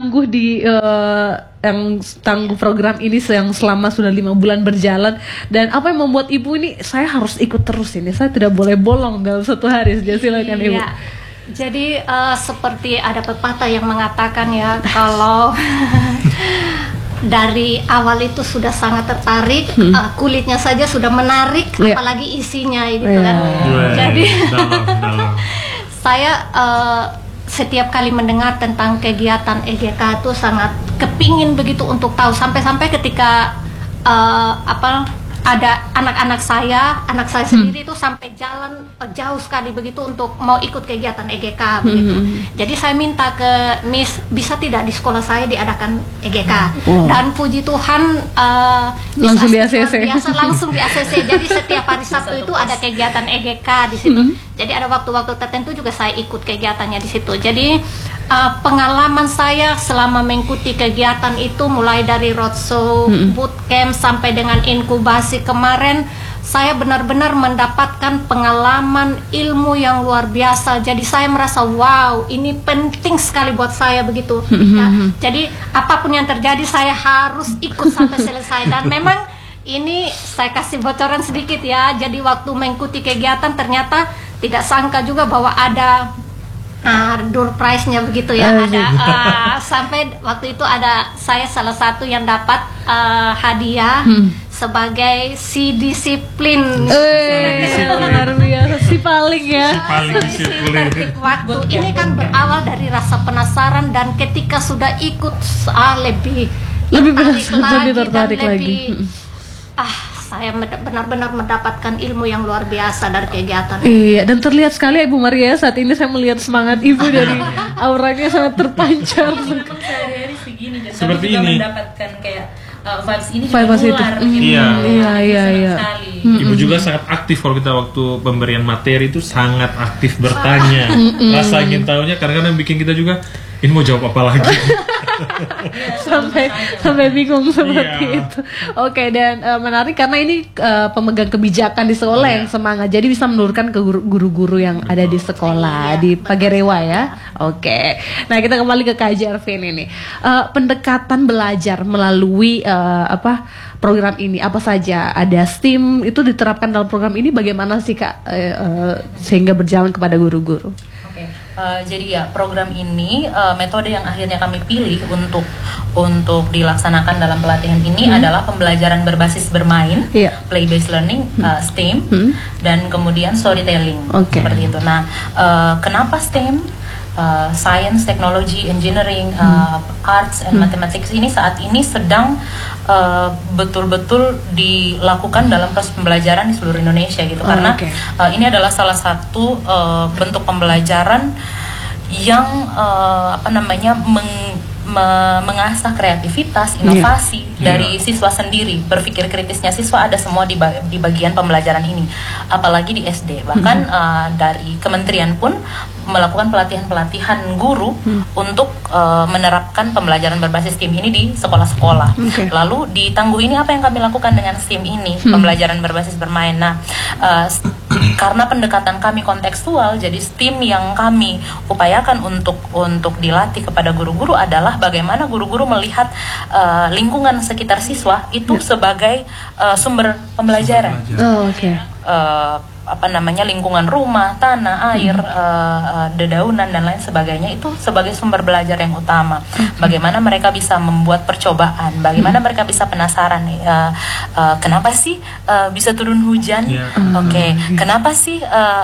tangguh di yang tangguh program ini yang selama sudah 5 bulan berjalan, dan apa yang membuat ibu ini saya harus ikut terus ini, saya tidak boleh bolong dalam satu hari. Jadi silakan ibu. Jadi seperti ada pepatah yang mengatakan ya, kalau dari awal itu sudah sangat tertarik, kulitnya saja sudah menarik, apalagi isinya gitu kan. Jadi saya setiap kali mendengar tentang kegiatan EGK itu sangat kepingin begitu untuk tahu, sampai-sampai ketika ada anak saya sendiri itu sampai jalan jauh sekali begitu untuk mau ikut kegiatan EGK begitu. Jadi saya minta ke Miss, bisa tidak di sekolah saya diadakan EGK? Dan puji Tuhan langsung di ACC. Langsung di ACC. Jadi setiap hari Sabtu itu ada kegiatan EGK di situ. Jadi ada waktu-waktu tertentu juga saya ikut kegiatannya di situ. Jadi pengalaman saya selama mengikuti kegiatan itu, mulai dari roadshow, bootcamp sampai dengan inkubasi kemarin, saya benar-benar mendapatkan pengalaman ilmu yang luar biasa. Jadi saya merasa wow, ini penting sekali buat saya begitu. Ya. Jadi apapun yang terjadi saya harus ikut sampai selesai. Dan memang ini saya kasih bocoran sedikit ya. Jadi waktu mengikuti kegiatan ternyata tidak sangka juga bahwa ada door prize-nya begitu ya, ada sampai waktu itu ada saya salah satu yang dapat hadiah sebagai si disiplin. Luar biasa, si paling ya. Tertib waktu ini kan berawal dari rasa penasaran, dan ketika sudah ikut lebih tertarik lagi. Saya benar-benar mendapatkan ilmu yang luar biasa dari kegiatan. Iya, dan terlihat sekali Ibu Maria saat ini, saya melihat semangat Ibu dari auranya sangat terpancar. Memang sehari-hari segini, jadi seperti juga ini mendapatkan kayak vibes ini juga keluar. Iya. Ibu juga sangat aktif kalau kita waktu pemberian materi itu sangat aktif bertanya. Rasa ingin tahunya kadang-kadang bikin kita juga ini mau jawab apa lagi. sampai bingung seperti itu. Oke, dan menarik karena ini pemegang kebijakan di sekolah yang semangat, jadi bisa menurunkan ke guru-guru yang ada di sekolah di Pagerewa ya. Oke, nah kita kembali ke Kak Jervin ini. Pendekatan belajar melalui program ini apa saja? Ada STEAM itu diterapkan dalam program ini, bagaimana sih Kak sehingga berjalan kepada guru-guru? Jadi ya, program ini metode yang akhirnya kami pilih untuk dilaksanakan dalam pelatihan ini adalah pembelajaran berbasis bermain, play based learning, STEAM, dan kemudian storytelling, seperti itu. Nah, kenapa STEAM? Science, Technology, Engineering, Arts, and Mathematics ini saat ini sedang betul-betul dilakukan dalam proses pembelajaran di seluruh Indonesia gitu, karena ini adalah salah satu bentuk pembelajaran yang mengasah kreativitas, inovasi dari siswa sendiri. Berpikir kritisnya siswa ada semua di bagian pembelajaran ini, apalagi di SD. Bahkan dari kementerian pun melakukan pelatihan-pelatihan guru untuk menerapkan pembelajaran berbasis STEAM ini di sekolah-sekolah. Lalu di Tangguh ini apa yang kami lakukan dengan STEAM ini, pembelajaran berbasis bermain. Nah, karena pendekatan kami kontekstual, jadi STEAM yang kami upayakan untuk dilatih kepada guru-guru adalah bagaimana guru-guru melihat lingkungan sekitar siswa itu sebagai sumber pembelajaran. Lingkungan rumah, tanah, air, dedaunan dan lain sebagainya itu sebagai sumber belajar yang utama. Bagaimana mereka bisa membuat percobaan, bagaimana mereka bisa penasaran nih, kenapa sih bisa turun hujan? Kenapa sih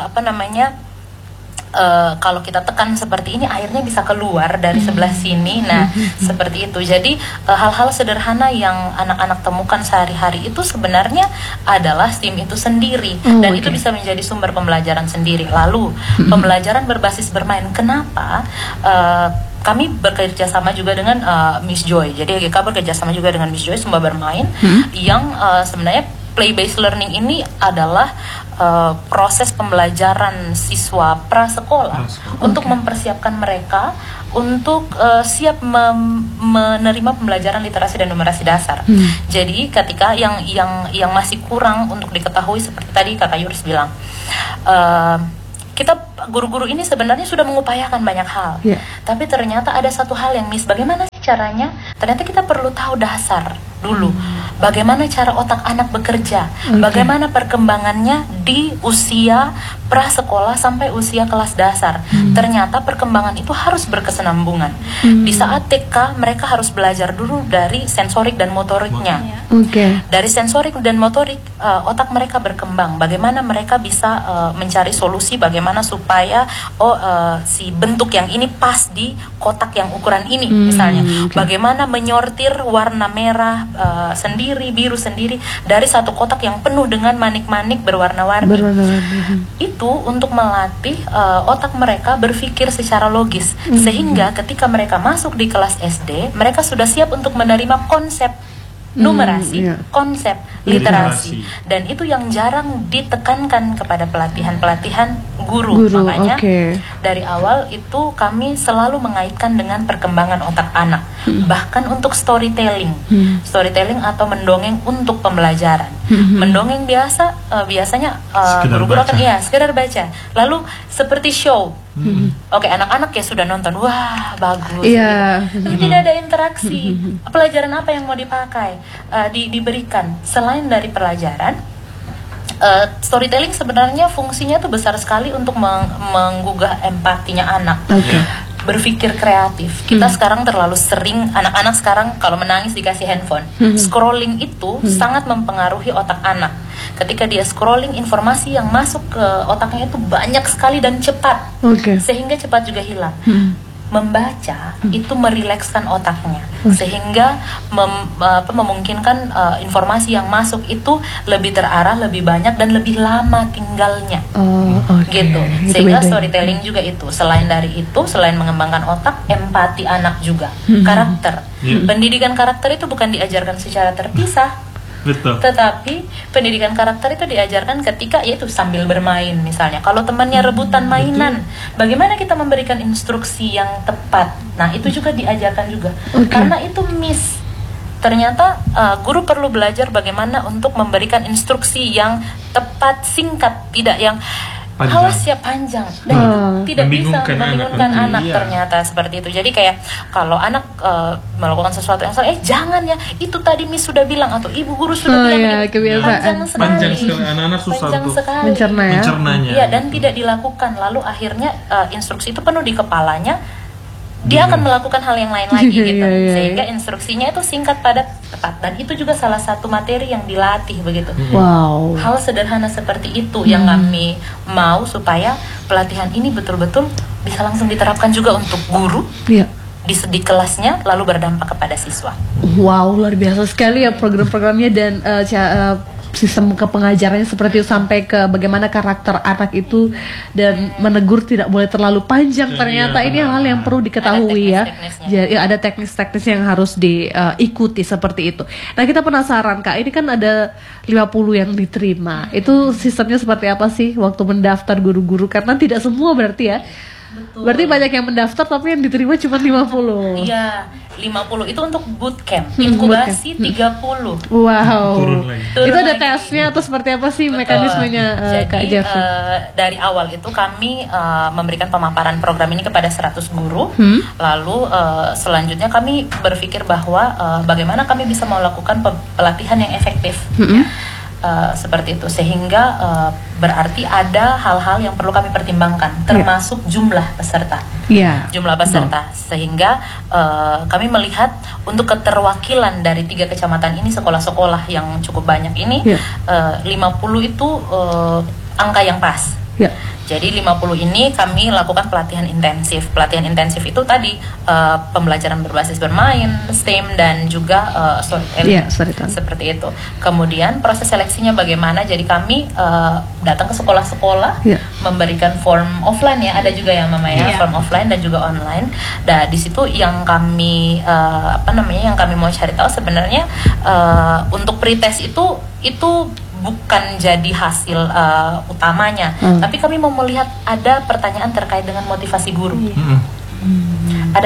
kalau kita tekan seperti ini airnya bisa keluar dari sebelah sini. Nah, seperti itu. Jadi hal-hal sederhana yang anak-anak temukan sehari-hari itu sebenarnya adalah STEAM itu sendiri, dan itu bisa menjadi sumber pembelajaran sendiri. Lalu pembelajaran berbasis bermain, kenapa? Kami bekerja sama juga dengan Miss Joy. Jadi GK bekerja sama juga dengan Miss Joy, Sumba Bermain, yang sebenarnya play based learning ini adalah proses pembelajaran siswa prasekolah untuk mempersiapkan mereka untuk siap menerima pembelajaran literasi dan numerasi dasar. Jadi ketika yang masih kurang untuk diketahui, seperti tadi Kakak Yuris bilang, kita guru-guru ini sebenarnya sudah mengupayakan banyak hal, tapi ternyata ada satu hal yang miss. Bagaimana sih caranya? Ternyata kita perlu tahu dasar dulu. Bagaimana cara otak anak bekerja? Bagaimana perkembangannya di usia prasekolah sampai usia kelas dasar? Ternyata perkembangan itu harus berkesinambungan. Di saat TK mereka harus belajar dulu dari sensorik dan motoriknya. Dari sensorik dan motorik otak mereka berkembang. Bagaimana mereka bisa mencari solusi bagaimana supaya si bentuk yang ini pas di kotak yang ukuran ini misalnya. Bagaimana menyortir warna merah sendiri, biru sendiri dari satu kotak yang penuh dengan manik-manik berwarna-warni. Itu untuk melatih otak mereka berpikir secara logis, sehingga ketika mereka masuk di kelas SD, mereka sudah siap untuk menerima konsep numerasi, konsep literasi. Dan itu yang jarang ditekankan kepada pelatihan-pelatihan guru. Makanya dari awal itu kami selalu mengaitkan dengan perkembangan otak anak. Bahkan untuk storytelling atau mendongeng untuk pembelajaran. Mendongeng biasanya guru-guru akan sekedar baca. Lalu seperti show. Oke, anak-anak ya sudah nonton, wah bagus. Tapi tidak ada interaksi. Pelajaran apa yang mau dipakai, diberikan selain dari pelajaran. Storytelling sebenarnya fungsinya tuh besar sekali untuk menggugah empatinya anak. Berpikir kreatif. Kita sekarang terlalu sering, anak-anak sekarang kalau menangis dikasih handphone. Scrolling itu sangat mempengaruhi otak anak. Ketika dia scrolling, informasi yang masuk ke otaknya itu banyak sekali dan cepat, sehingga cepat juga hilang. Membaca itu merilekskan otaknya, sehingga memungkinkan informasi yang masuk itu lebih terarah, lebih banyak dan lebih lama tinggalnya. Gitu. Sehingga storytelling juga itu. Selain dari itu, selain mengembangkan otak, empati anak juga, karakter. Pendidikan karakter itu bukan diajarkan secara terpisah. Tetapi pendidikan karakter itu diajarkan ketika yaitu sambil bermain misalnya. Kalau temannya rebutan mainan, bagaimana kita memberikan instruksi yang tepat. Nah, itu juga diajarkan juga. Karena itu ternyata guru perlu belajar bagaimana untuk memberikan instruksi yang tepat, singkat, tidak yang awas ya panjang, dan itu tidak bisa membingungkan anak ternyata seperti itu. Jadi kayak kalau anak melakukan sesuatu yang salah, jangan ya, itu tadi Miss sudah bilang atau ibu guru sudah bilang, panjang sekali, anak-anak susah untuk mencernanya. Dan tidak dilakukan, lalu akhirnya instruksi itu penuh di kepalanya. Dia akan melakukan hal yang lain lagi gitu. Sehingga instruksinya itu singkat, padat, tepat. Dan itu juga salah satu materi yang dilatih begitu. Hal sederhana seperti itu yang kami mau supaya pelatihan ini betul-betul bisa langsung diterapkan juga untuk guru di kelasnya, lalu berdampak kepada siswa. Wow, luar biasa sekali ya program-programnya dan sistem kepengajarannya seperti itu, sampai ke bagaimana karakter anak itu dan menegur tidak boleh terlalu panjang. Ternyata ini hal yang perlu diketahui ya. Jadi ada teknis-teknis yang harus diikuti seperti itu. Nah, kita penasaran Kak, ini kan ada 50 yang diterima. Itu sistemnya seperti apa sih waktu mendaftar guru-guru? Karena tidak semua berarti ya. Berarti banyak yang mendaftar tapi yang diterima cuma 50. Iya, 50 itu untuk bootcamp, inkubasi 30. Wow. Itu ada tesnya atau seperti apa sih mekanismenya Kak Jeff? Dari awal itu kami memberikan pemaparan program ini kepada 100 guru. Lalu selanjutnya kami berpikir bahwa bagaimana kami bisa melakukan pelatihan yang efektif. Seperti itu, sehingga berarti ada hal-hal yang perlu kami pertimbangkan, termasuk jumlah peserta. Jumlah peserta, sehingga kami melihat untuk keterwakilan dari 3 kecamatan ini, sekolah-sekolah yang cukup banyak ini, 50 itu angka yang pas. Jadi 50 ini kami lakukan pelatihan intensif. Pelatihan intensif itu tadi pembelajaran berbasis bermain, STEM, dan juga storytelling. Seperti itu. Kemudian proses seleksinya bagaimana? Jadi kami datang ke sekolah-sekolah, memberikan form offline ya, ada juga yang namanya form offline dan juga online. Dan di situ yang kami yang kami mau cari tahu sebenarnya untuk pretest itu bukan jadi hasil utamanya, tapi kami mau melihat ada pertanyaan terkait dengan motivasi guru. Ada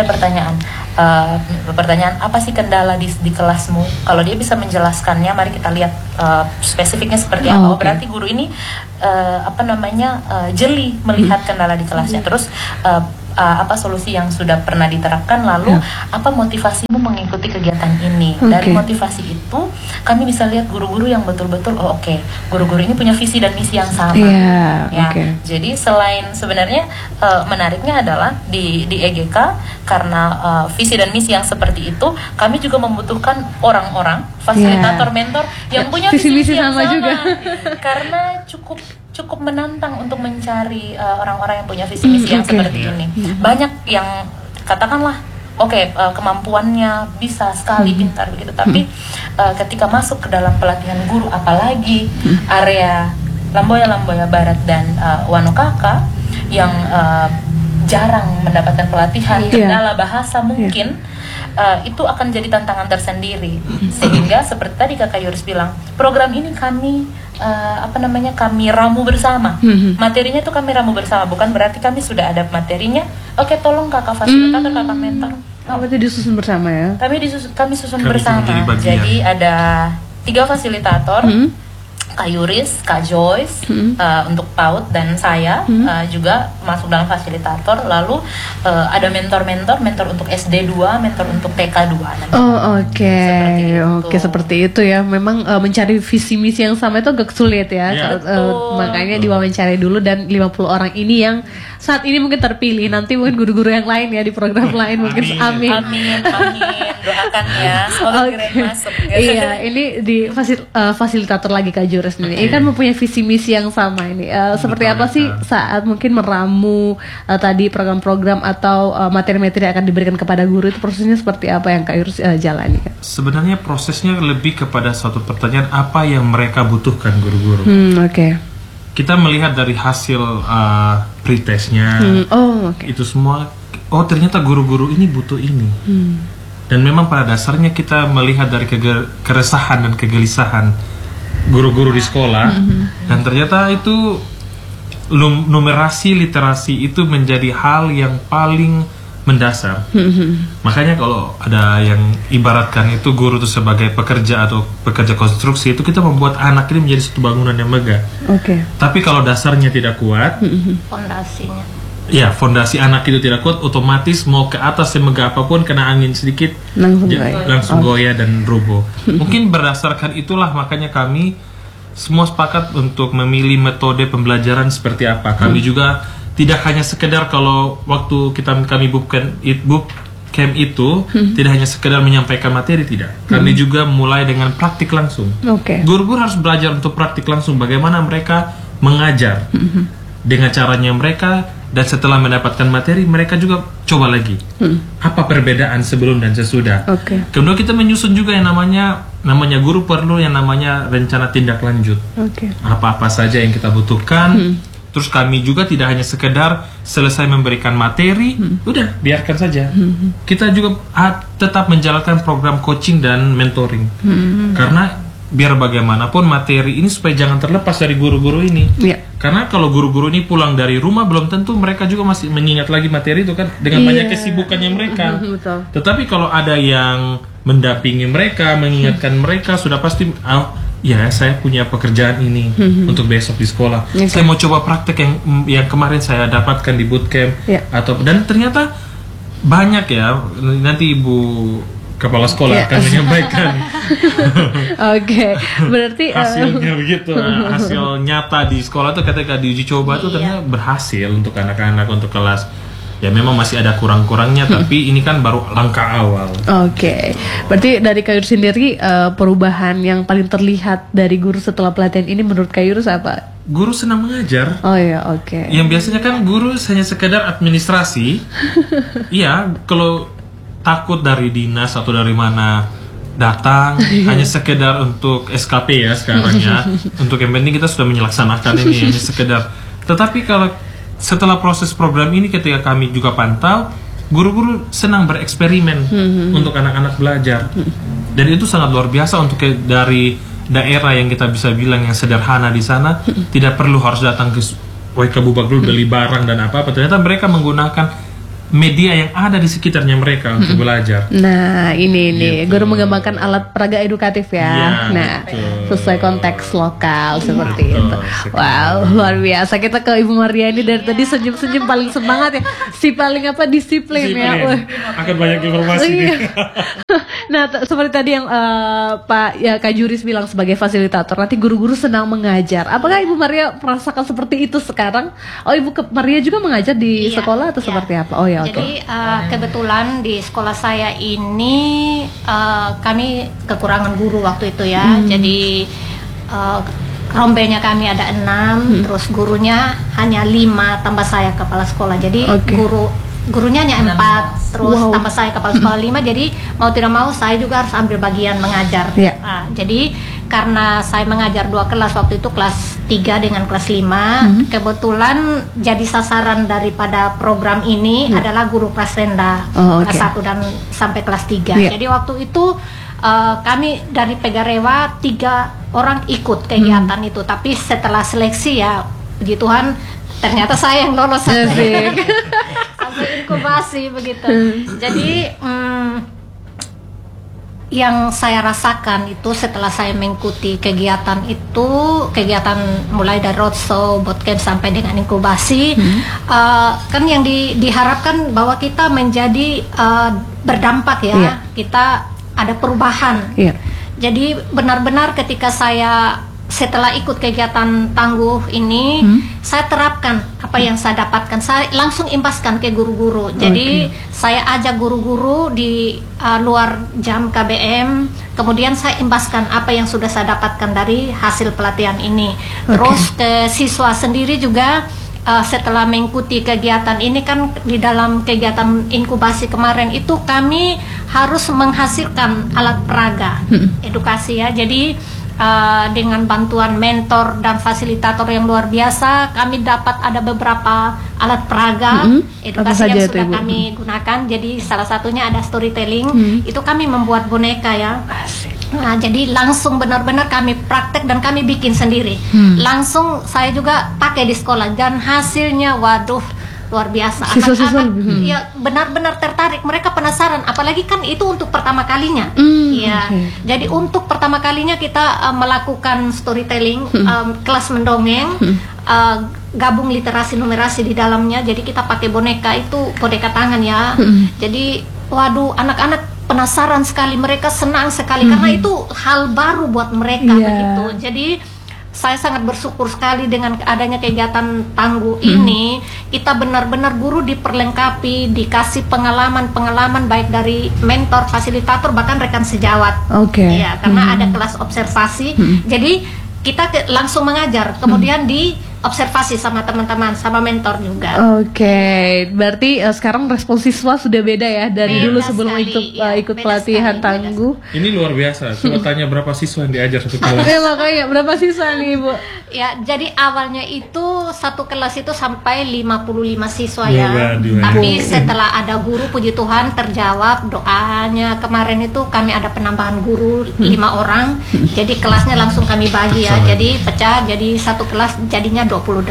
pertanyaan apa sih kendala di kelasmu? Kalau dia bisa menjelaskannya, mari kita lihat spesifiknya seperti apa. Berarti guru ini jeli melihat kendala di kelasnya. Terus solusi yang sudah pernah diterapkan, lalu apa motivasimu mengikuti kegiatan ini. Dari motivasi itu kami bisa lihat guru-guru yang betul-betul guru-guru ini punya visi dan misi yang sama. Jadi selain sebenarnya menariknya adalah di EGK karena visi dan misi yang seperti itu, kami juga membutuhkan orang-orang fasilitator mentor yang punya visi misi yang sama juga. Karena cukup menantang untuk mencari orang-orang yang punya visi misi yang seperti ini. Banyak yang katakanlah kemampuannya bisa sekali pintar begitu, tapi ketika masuk ke dalam pelatihan guru, apalagi area Lamboya Barat dan Wanokaka yang jarang mendapatkan pelatihan, kendala bahasa mungkin itu akan jadi tantangan tersendiri. Sehingga seperti tadi Kakak Yuris bilang, program ini kami kami ramu bersama. Materinya itu kami ramu bersama, bukan berarti kami sudah ada materinya. Tolong kakak fasilitator, kakak mentor. Itu disusun bersama ya? Kami susun bersama. Jadi ada 3 fasilitator. Kak Yuris, Kak Joyce untuk PAUD, dan saya juga masuk dalam fasilitator. Lalu ada mentor untuk SD 2, mentor untuk TK 2. Seperti itu ya. Memang mencari visi misi yang sama itu agak sulit ya. Makanya diwawancara dulu, dan 50 orang ini yang saat ini mungkin terpilih, nanti mungkin guru-guru yang lain ya di program lain mungkin. Amin. Doakan ya, semoga masuk. Iya, ini di fasilitator lagi Kak Juris ini. Ini kan mempunyai visi misi yang sama ini. Seperti apa sih saat mungkin meramu tadi program-program atau materi-materi yang akan diberikan kepada guru, itu prosesnya seperti apa yang Kak Juris jalani? Sebenarnya prosesnya lebih kepada suatu pertanyaan, apa yang mereka butuhkan guru-guru. Kita melihat dari hasil pretestnya, itu semua, ternyata guru-guru ini butuh ini. Dan memang pada dasarnya kita melihat dari keresahan dan kegelisahan guru-guru di sekolah, dan ternyata itu numerasi, literasi itu menjadi hal yang paling mendasar. Makanya kalau ada yang ibaratkan itu guru itu sebagai pekerja atau pekerja konstruksi, itu kita membuat anak ini menjadi satu bangunan yang megah. Tapi kalau dasarnya tidak kuat, fondasi anak itu tidak kuat, otomatis mau ke atas semegah apapun, kena angin sedikit langsung goyah dan roboh. Mungkin berdasarkan itulah makanya kami semua sepakat untuk memilih metode pembelajaran seperti apa. Kami juga tidak hanya sekedar kalau waktu kami bootcamp itu tidak hanya sekedar menyampaikan materi, tidak. Kami juga mulai dengan praktik langsung. Guru-guru harus belajar untuk praktik langsung, bagaimana mereka mengajar dengan caranya mereka, dan setelah mendapatkan materi mereka juga coba lagi apa perbedaan sebelum dan sesudah. Kemudian kita menyusun juga yang namanya guru perlu yang namanya rencana tindak lanjut. Apa-apa saja yang kita butuhkan. Terus kami juga tidak hanya sekedar selesai memberikan materi, udah biarkan saja. Kita juga tetap menjalankan program coaching dan mentoring. Karena biar bagaimanapun materi ini supaya jangan terlepas dari guru-guru ini. Karena kalau guru-guru ini pulang dari rumah, belum tentu mereka juga masih mengingat lagi materi itu kan, dengan banyak kesibukannya mereka. Tetapi kalau ada yang mendampingi mereka, mengingatkan mereka, sudah pasti saya punya pekerjaan ini untuk besok di sekolah. Saya mau coba praktek yang kemarin saya dapatkan di bootcamp, dan ternyata banyak ya. Nanti Ibu Kepala Sekolah akan menyampaikan. Berarti hasilnya begitu. Hasil nyata di sekolah itu ketika diuji coba itu ternyata berhasil untuk anak-anak, untuk kelas. Ya memang masih ada kurang-kurangnya, tapi ini kan baru langkah awal. Berarti dari Kak Yurus sendiri, perubahan yang paling terlihat dari guru setelah pelatihan ini menurut Kak Yurus apa? Guru senang mengajar. Yang biasanya kan guru hanya sekedar administrasi. Kalau takut dari dinas atau dari mana datang, hanya sekedar untuk SKP ya sekarang ya. Untuk yang penting kita sudah menyelaksanakan ini, hanya sekedar. Tetapi kalau setelah proses program ini, ketika kami juga pantau, guru-guru senang bereksperimen untuk anak-anak belajar. Dan itu sangat luar biasa untuk dari daerah yang kita bisa bilang yang sederhana di sana, tidak perlu harus datang ke Bubak dulu beli barang dan apa-apa. Ternyata mereka menggunakan media yang ada di sekitarnya mereka untuk belajar. Nah, ini Gitu. guru mengembangkan alat peraga edukatif ya. Iya, Nah, betul. sesuai konteks lokal seperti Betul itu. sekali. Wow, luar biasa. Kita ke Ibu Maria ini dari tadi senyum-senyum paling semangat ya. Si paling disiplin ya. Wah. Akan banyak informasi Iya. nih. Nah, seperti tadi yang Kak Juris bilang sebagai fasilitator, nanti guru-guru senang mengajar. Apakah Ibu Maria merasakan seperti itu sekarang? Oh, Maria juga mengajar di Iya, sekolah atau iya. seperti apa? Oh ya, oke. Jadi kebetulan di sekolah saya ini kami kekurangan guru waktu itu ya. Jadi rombenya kami ada 6, terus gurunya hanya 5 tambah saya kepala sekolah. Jadi Oke. gurunya hanya 4, terus Wow. tambah saya kepala sekolah 5. Jadi mau tidak mau saya juga harus ambil bagian mengajar. Iya. Jadi karena saya mengajar 2 kelas waktu itu, kelas 3 dengan kelas 5, kebetulan jadi sasaran daripada program ini adalah guru kelas rendah, Oh, oke. kelas 1 dan sampai kelas 3. Iya. Jadi waktu itu kami dari Pegarewa 3 orang ikut kegiatan itu, tapi setelah seleksi ya puji Tuhan ternyata saya yang lolos sampai inkubasi begitu. Jadi yang saya rasakan itu setelah saya mengikuti kegiatan itu, kegiatan mulai dari roadshow, bootcamp sampai dengan inkubasi, kan yang diharapkan bahwa kita menjadi berdampak ya, Iya. kita ada perubahan. Iya. Jadi benar-benar ketika saya setelah ikut kegiatan tangguh ini, saya terapkan apa yang saya dapatkan, saya langsung imbaskan ke guru-guru. Jadi saya ajak guru-guru di luar jam KBM, kemudian saya imbaskan apa yang sudah saya dapatkan dari hasil pelatihan ini. Terus ke siswa sendiri juga setelah mengikuti kegiatan ini, kan di dalam kegiatan inkubasi kemarin itu kami harus menghasilkan alat peraga edukasi ya. Jadi dengan bantuan mentor dan fasilitator yang luar biasa, kami dapat ada beberapa alat peraga edukasi yang sudah kami gunakan. Jadi salah satunya ada storytelling, itu kami membuat boneka ya. Nah, jadi langsung benar-benar kami praktek dan kami bikin sendiri. Langsung saya juga pakai di sekolah dan hasilnya waduh luar biasa. Siswa-siswa ya benar-benar tertarik, mereka penasaran, apalagi kan itu untuk pertama kalinya. Ya, jadi untuk pertama kalinya kita melakukan storytelling, kelas mendongeng, gabung literasi numerasi di dalamnya. Jadi kita pakai boneka itu, boneka tangan ya. Jadi waduh, anak-anak penasaran sekali, mereka senang sekali karena itu hal baru buat mereka begitu. Jadi saya sangat bersyukur sekali dengan adanya kegiatan tangguh ini. Kita benar-benar guru diperlengkapi, dikasih pengalaman-pengalaman baik dari mentor, fasilitator, bahkan rekan sejawat. Ya, karena ada kelas observasi. Jadi kita langsung mengajar, kemudian diobservasi sama teman-teman, sama mentor juga. Berarti sekarang respon siswa sudah beda ya dari Beda dulu sebelum sekali, ikut beda pelatihan sekali, tangguh. Ini luar biasa. Coba tanya berapa siswa yang diajar satu kelas. Ya makanya berapa siswa nih Ibu? Ya, jadi awalnya itu satu kelas itu sampai 55 siswa ya. Waduh. Tapi setelah ada guru, puji Tuhan terjawab doanya. Kemarin itu kami ada penambahan guru 5 orang. Jadi kelasnya langsung kami bagi ya. Jadi pecah, jadi satu kelas jadinya 28.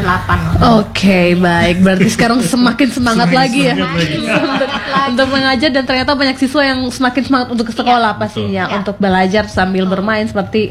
Baik. Berarti sekarang semakin semangat lagi ya untuk mengajar, dan ternyata banyak siswa yang semakin semangat untuk ke sekolah pastinya, untuk belajar sambil bermain seperti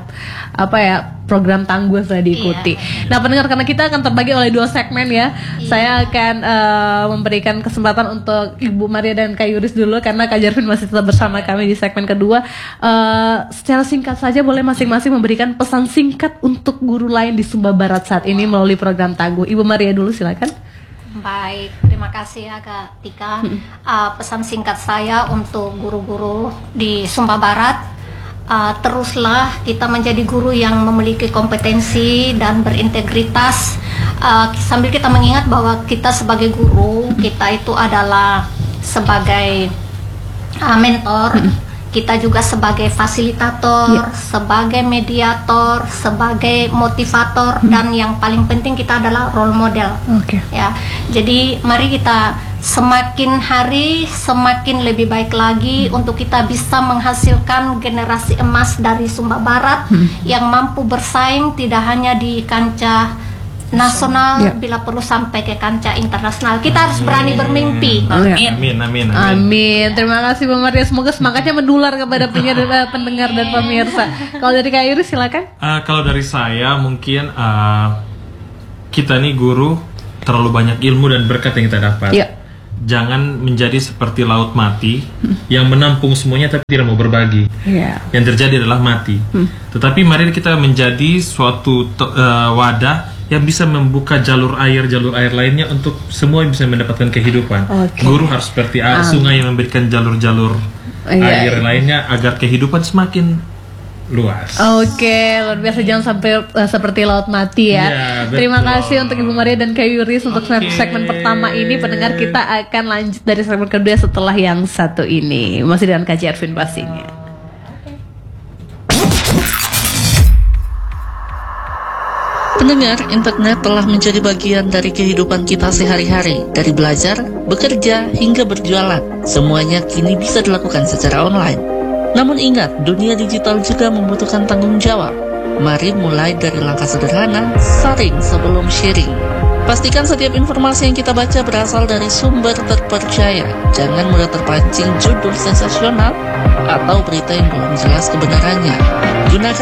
program tangguh sudah diikuti. Nah, pendengar, karena kita akan terbagi oleh 2 segmen ya. Saya akan memberikan kesempatan untuk Ibu Maria dan Kak Yuris dulu, karena Kak Jarvin masih tetap bersama kami di segmen kedua. Secara singkat saja boleh masing-masing memberikan pesan singkat untuk guru lain di Sumba Barat saat ini melalui program tangguh. Ibu Maria dulu silakan. Baik, terima kasih ya Kak Tika. Pesan singkat saya untuk guru-guru di Sumba Barat, teruslah kita menjadi guru yang memiliki kompetensi dan berintegritas, sambil kita mengingat bahwa kita sebagai guru, kita itu adalah sebagai mentor, kita juga sebagai fasilitator, sebagai mediator, sebagai motivator, dan yang paling penting kita adalah role model. Ya, jadi mari kita semakin hari semakin lebih baik lagi untuk kita bisa menghasilkan generasi emas dari Sumba Barat yang mampu bersaing tidak hanya di kancah nasional, bila perlu sampai ke kancah internasional. Kita harus berani bermimpi. Amin. Amin. Terima kasih Bu Maria. Semoga semangatnya menular kepada pendengar dan pemirsa. Kalau dari Kak Iris silakan. Kalau dari saya mungkin kita nih guru terlalu banyak ilmu dan berkat yang kita dapat. Iya. Jangan menjadi seperti laut mati yang menampung semuanya tapi tidak mau berbagi. Yang terjadi adalah mati. Tetapi mari kita menjadi suatu wadah yang bisa membuka jalur air lainnya untuk semua bisa mendapatkan kehidupan. Guru harus seperti sungai yang memberikan jalur-jalur air lainnya agar kehidupan semakin luas. Luar biasa, jangan sampai seperti laut mati ya. Terima kasih untuk Ibu Maria dan Kak Yuris untuk segmen pertama ini. Pendengar, kita akan lanjut dari segmen kedua setelah yang satu ini. Masih dengan Kak Ervin pastinya. Pendengar, internet telah menjadi bagian dari kehidupan kita sehari-hari. Dari belajar, bekerja, hingga berjualan, semuanya kini bisa dilakukan secara online. Namun ingat, dunia digital juga membutuhkan tanggung jawab. Mari mulai dari langkah sederhana, saring sebelum sharing. Pastikan setiap informasi yang kita baca berasal dari sumber terpercaya. Jangan mudah terpancing judul sensasional atau berita yang belum jelas kebenarannya. Gunakan